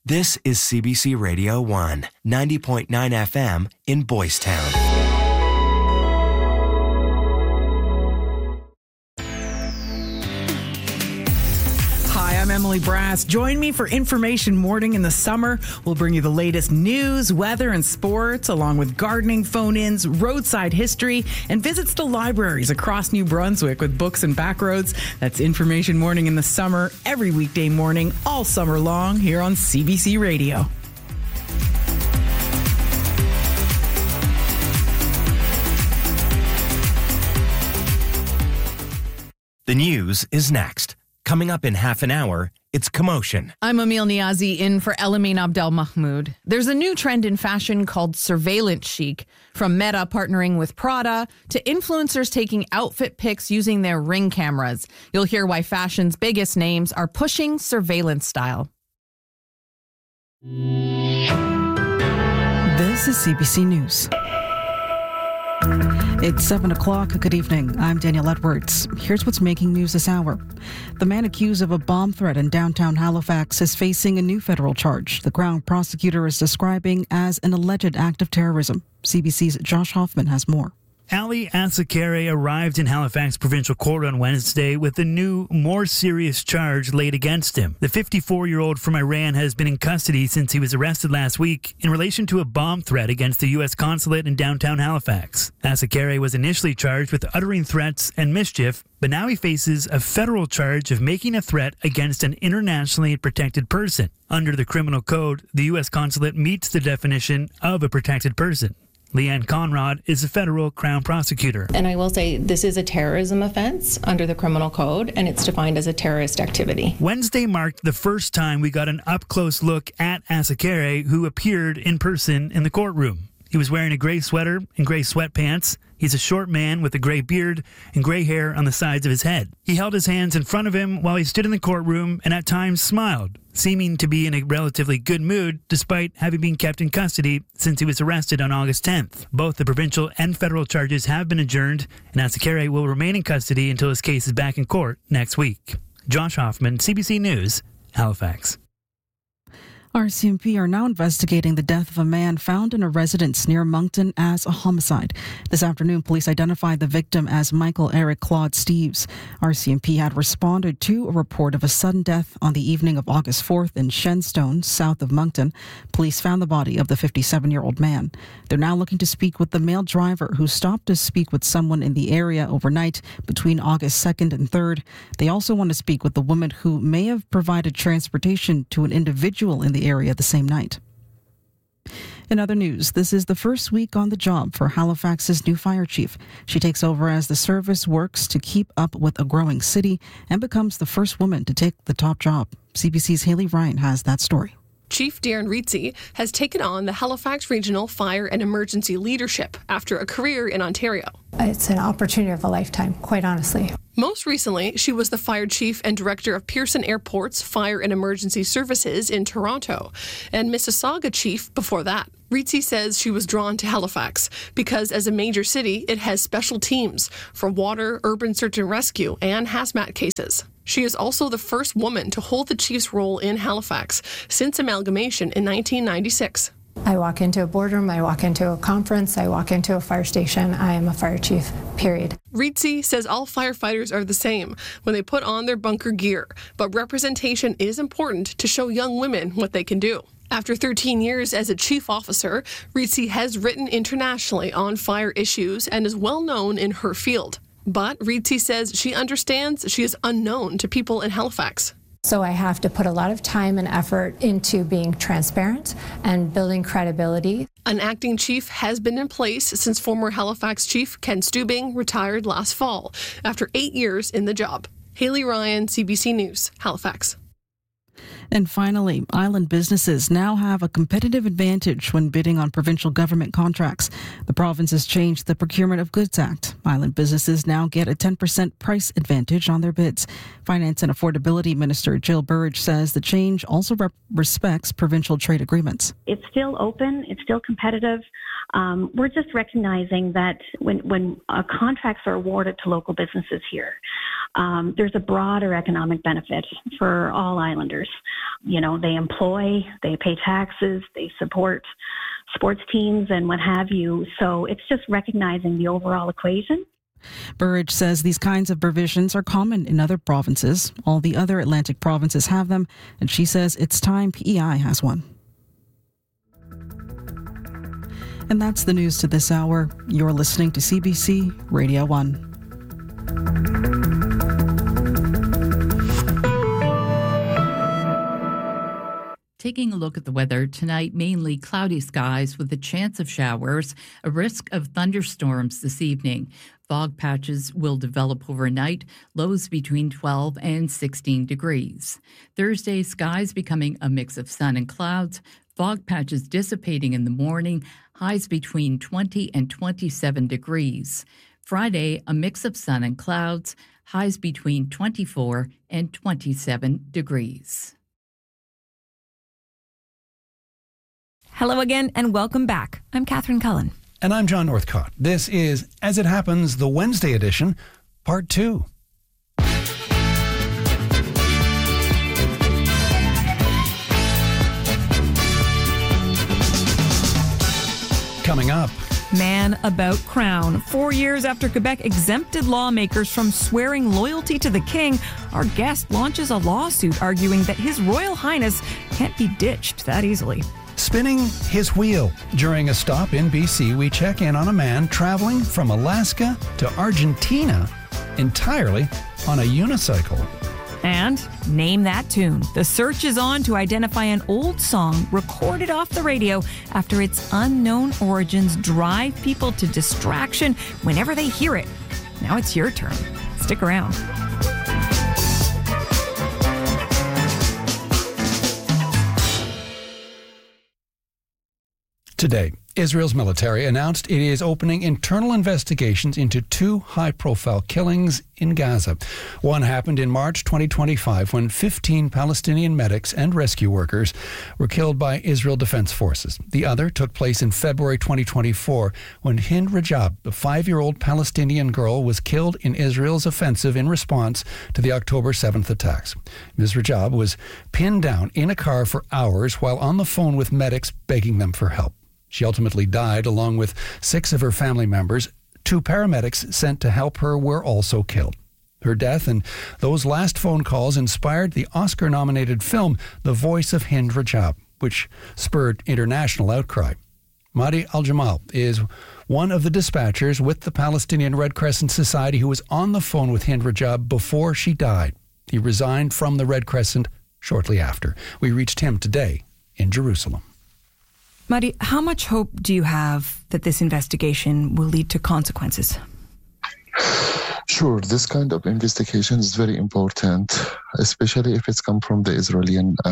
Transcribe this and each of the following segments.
This is CBC Radio 1, 90.9 FM in Boys Town. Hi, I'm Emily Brass. Join me for Information Morning in the summer. We'll bring you the latest news, weather, and sports, along with gardening phone-ins, roadside history, and visits to libraries across New Brunswick with books and backroads. That's Information Morning in the summer, every weekday morning, all summer long, here on CBC Radio. The news is next. Coming up in half an hour, it's Commotion. I'm Emil Niazi in for Elamin Abdel Mahmoud. There's a new trend in fashion called surveillance chic. From Meta partnering with Prada to influencers taking outfit pics using their Ring cameras. You'll hear why fashion's biggest names are pushing surveillance style. This is CBC News. It's 7 o'clock. Good evening. I'm Danielle Edwards. Here's what's making news this hour. The man accused of a bomb threat in downtown Halifax is facing a new federal charge. The Crown prosecutor is describing as an alleged act of terrorism. CBC's Josh Hoffman has more. Ali Asakare arrived in Halifax Provincial Court on Wednesday with a new, more serious charge laid against him. The 54-year-old from Iran has been in custody since he was arrested last week in relation to a bomb threat against the U.S. consulate in downtown Halifax. Asakare was initially charged with uttering threats and mischief, but now he faces a federal charge of making a threat against an internationally protected person. Under the criminal code, the U.S. consulate meets the definition of a protected person. Leanne Conrad is a federal Crown prosecutor. And I will say this is a terrorism offense under the criminal code, and it's defined as a terrorist activity. Wednesday marked the first time we got an up-close look at Asakare, who appeared in person in the courtroom. He was wearing a gray sweater and gray sweatpants. He's a short man with a gray beard and gray hair on the sides of his head. He held his hands in front of him while he stood in the courtroom and at times smiled, seeming to be in a relatively good mood despite having been kept in custody since he was arrested on August 10th. Both the provincial and federal charges have been adjourned, and Asakare will remain in custody until his case is back in court next week. Josh Hoffman, CBC News, Halifax. RCMP are now investigating the death of a man found in a residence near Moncton as a homicide. This afternoon, police identified the victim as Michael Eric Claude Steeves. RCMP had responded to a report of a sudden death on the evening of August 4th in Shenstone, south of Moncton. Police found the body of the 57-year-old man. They're now looking to speak with the male driver who stopped to speak with someone in the area overnight between August 2nd and 3rd. They also want to speak with the woman who may have provided transportation to an individual in the area the same night. In other news, this is the first week on the job for Halifax's new fire chief. She takes over as the service works to keep up with a growing city and becomes the first woman to take the top job. CBC's Haley Ryan has that story. Chief Darren Ritzy has taken on the Halifax Regional Fire and Emergency Leadership after a career in Ontario. It's an opportunity of a lifetime, quite honestly. Most recently, she was the fire chief and director of Pearson Airport's Fire and Emergency Services in Toronto, and Mississauga chief before that. Ritzy says she was drawn to Halifax because as a major city, it has special teams for water, urban search and rescue, and hazmat cases. She is also the first woman to hold the chief's role in Halifax since amalgamation in 1996. I walk into a boardroom, I walk into a conference, I walk into a fire station, I am a fire chief, period. Ritzy says all firefighters are the same when they put on their bunker gear, but representation is important to show young women what they can do. After 13 years as a chief officer, Ritzy has written internationally on fire issues and is well known in her field. But Ritzy says she understands she is unknown to people in Halifax. So I have to put a lot of time and effort into being transparent and building credibility. An acting chief has been in place since former Halifax chief Ken Stubing retired last fall after 8 years in the job. Haley Ryan, CBC News, Halifax. And finally, island businesses now have a competitive advantage when bidding on provincial government contracts. The province has changed the Procurement of Goods Act. Island businesses now get a 10% price advantage on their bids. Finance and Affordability Minister Jill Burridge says the change also respects provincial trade agreements. It's still open. It's still competitive. We're just recognizing that when contracts are awarded to local businesses here, there's a broader economic benefit for all islanders. You know, they employ, they pay taxes, they support sports teams and what have you. So it's just recognizing the overall equation. Burridge says these kinds of provisions are common in other provinces. All the other Atlantic provinces have them, and she says it's time PEI has one. And that's the news to this hour. You're listening to CBC Radio 1. Taking a look at the weather tonight, mainly cloudy skies with a chance of showers, a risk of thunderstorms this evening. Fog patches will develop overnight, lows between 12 and 16 degrees. Thursday, skies becoming a mix of sun and clouds, fog patches dissipating in the morning, highs between 20 and 27 degrees. Friday, a mix of sun and clouds, highs between 24 and 27 degrees. Hello again and welcome back. I'm Catherine Cullen. And I'm John Northcott. This is, as it happens, the Wednesday edition, part 2. Coming up. Man about crown. 4 years after Quebec exempted lawmakers from swearing loyalty to the king, our guest launches a lawsuit arguing that His Royal Highness can't be ditched that easily. Spinning his wheel. During a stop in BC, we check in on a man traveling from Alaska to Argentina entirely on a unicycle. And name that tune. The search is on to identify an old song recorded off the radio after its unknown origins drive people to distraction whenever they hear it. Now it's your turn. Stick around. Today, Israel's military announced it is opening internal investigations into 2 high-profile killings in Gaza. One happened in March 2025 when 15 Palestinian medics and rescue workers were killed by Israel Defense Forces. The other took place in February 2024 when Hind Rajab, a 5-year-old Palestinian girl, was killed in Israel's offensive in response to the October 7th attacks. Ms. Rajab was pinned down in a car for hours while on the phone with medics begging them for help. She ultimately died along with 6 of her family members. 2 paramedics sent to help her were also killed. Her death and those last phone calls inspired the Oscar-nominated film The Voice of Hind Rajab, which spurred international outcry. Mahdi Al-Jamal is one of the dispatchers with the Palestinian Red Crescent Society who was on the phone with Hind Rajab before she died. He resigned from the Red Crescent shortly after. We reached him today in Jerusalem. Mahdi, how much hope do you have that this investigation will lead to consequences? Sure, this kind of investigation is very important, especially if it's come from the Israeli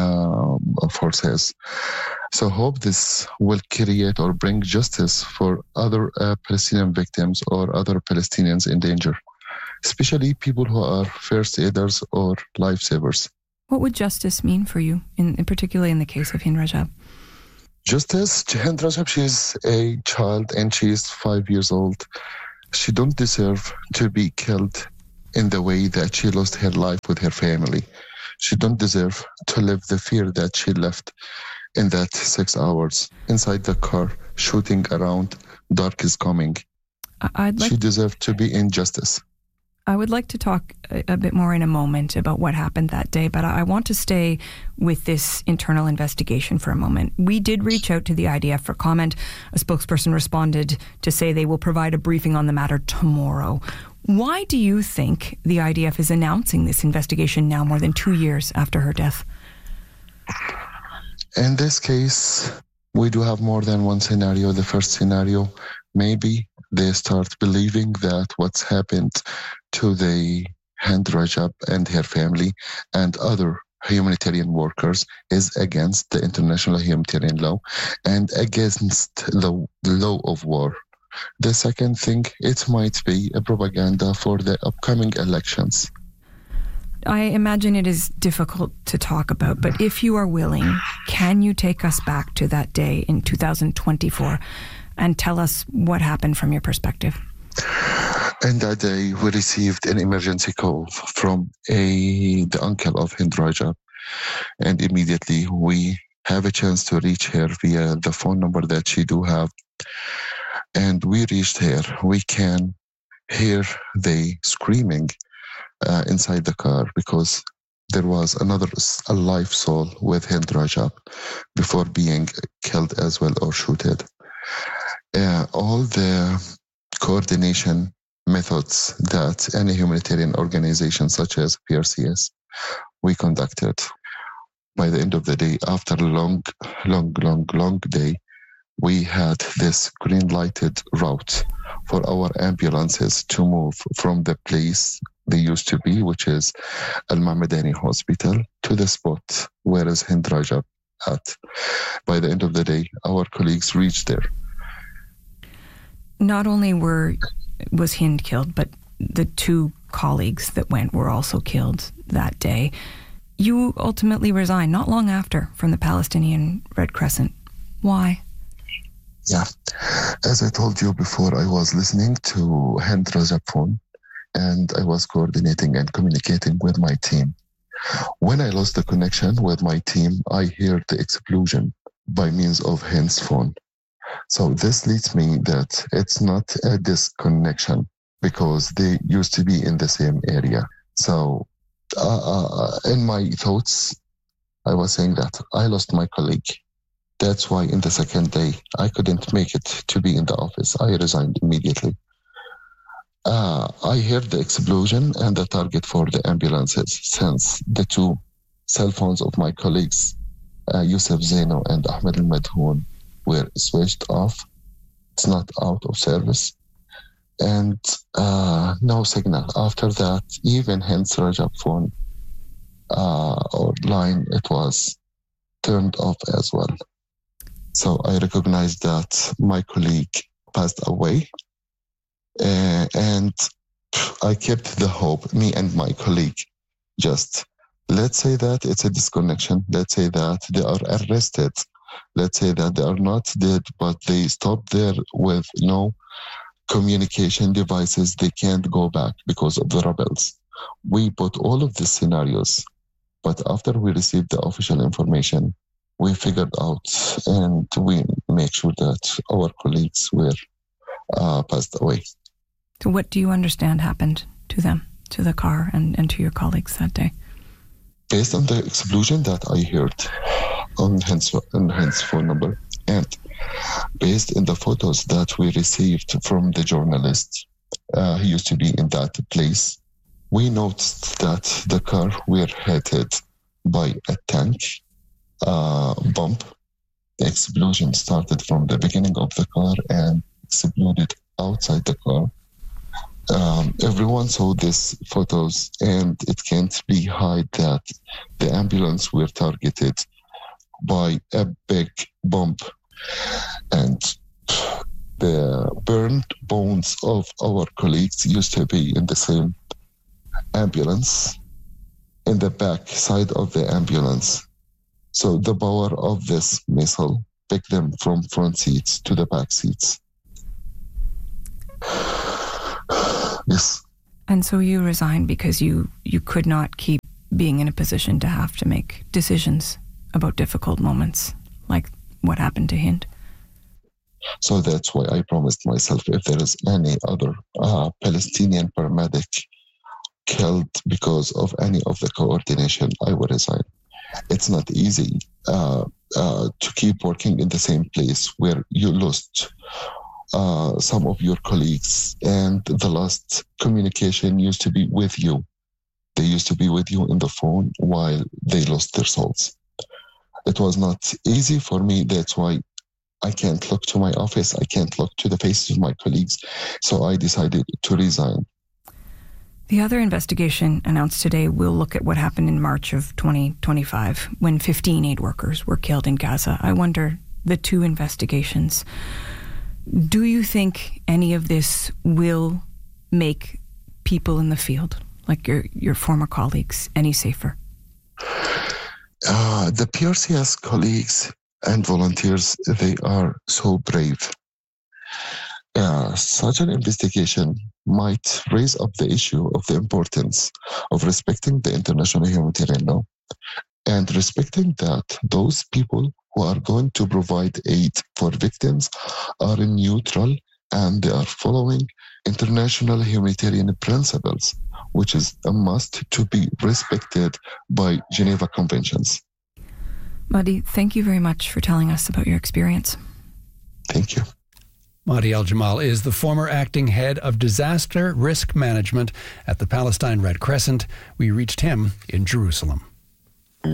forces. So hope this will create or bring justice for other Palestinian victims or other Palestinians in danger, especially people who are first aiders or lifesavers. What would justice mean for you, particularly in the case of Hind Rajab? Justice, Hind Rajab, she's a child and she's 5 years old. She don't deserve to be killed in the way that she lost her life with her family. She don't deserve to live the fear that she left in that 6 hours inside the car, shooting around, dark is coming. She deserves to be in justice. I would like to talk a bit more in a moment about what happened that day, but I want to stay with this internal investigation for a moment. We did reach out to the IDF for comment. A spokesperson responded to say they will provide a briefing on the matter tomorrow. Why do you think the IDF is announcing this investigation now, more than 2 years after her death? In this case, we do have more than one scenario. The first scenario, maybe they start believing that what's happened to the Hind Rajab and her family and other humanitarian workers is against the international humanitarian law and against the law of war. The second thing, it might be a propaganda for the upcoming elections. I imagine it is difficult to talk about, but if you are willing, can you take us back to that day in 2024 and tell us what happened from your perspective? And that day, we received an emergency call from the uncle of Hind Rajab. And immediately, we have a chance to reach her via the phone number that she do have. And we reached her. We can hear they screaming inside the car because there was a live soul with Hind Rajab before being killed as well or shooted. All the coordination methods that any humanitarian organization such as PRCS we conducted. By the end of the day, after a long day, we had this green-lighted route for our ambulances to move from the place they used to be, which is Al-Mahmadani Hospital, to the spot where is Hind Rajab at. By the end of the day, our colleagues reached there. Not only was Hind killed, but the two colleagues that went were also killed that day. You ultimately resigned not long after from the Palestinian Red Crescent. Why? Yeah. As I told you before, I was listening to Hind Rajab phone and I was coordinating and communicating with my team. When I lost the connection with my team, I heard the explosion by means of Hind's phone. So this leads me that it's not a disconnection because they used to be in the same area. So in my thoughts, I was saying that I lost my colleague. That's why in the second day, I couldn't make it to be in the office. I resigned immediately. I heard the explosion and the target for the ambulances since the two cell phones of my colleagues, Yusuf Zaino and Ahmed Al-Madhoun, were switched off. It's not out of service. And no signal. After that, even Hind Rajab phone or line, it was turned off as well. So I recognized that my colleague passed away. And I kept the hope, me and my colleague, just let's say that it's a disconnection. Let's say that they are arrested. Let's say that they are not dead, but they stopped there with no communication devices. They can't go back because of the rebels. We put all of these scenarios, but after we received the official information, we figured out and we make sure that our colleagues were passed away. So what do you understand happened to them, to the car and to your colleagues that day? Based on the explosion that I heard on Hind's phone number and based on the photos that we received from the journalist, he used to be in that place, we noticed that the car were hit by a tank bomb. The explosion started from the beginning of the car and exploded outside the car. Everyone saw these photos and it can't be hid that the ambulance were targeted by a big bomb and the burned bones of our colleagues used to be in the same ambulance in the back side of the ambulance. So the power of this missile picked them from front seats to the back seats. Yes. And so you resigned because you could not keep being in a position to have to make decisions about difficult moments, like what happened to Hind. So that's why I promised myself if there is any other Palestinian paramedic killed because of any of the coordination, I will resign. It's not easy to keep working in the same place where you lost some of your colleagues and the last communication used to be with you. They used to be with you in the phone while they lost their souls. It was not easy for me. That's why I can't look to my office. I can't look to the faces of my colleagues. So I decided to resign. The other investigation announced today will look at what happened in March of 2025 when 15 aid workers were killed in Gaza. I wonder, the two investigations, do you think any of this will make people in the field, like your former colleagues, any safer? The PRCS colleagues and volunteers, they are so brave. Such an investigation might raise up the issue of the importance of respecting the international humanitarian law and respecting that those people who are going to provide aid for victims are neutral and they are following international humanitarian principles, which is a must to be respected by Geneva Conventions. Mahdi, thank you very much for telling us about your experience. Thank you. Mahdi Al-Jamal is the former acting head of disaster risk management at the Palestine Red Crescent. We reached him in Jerusalem.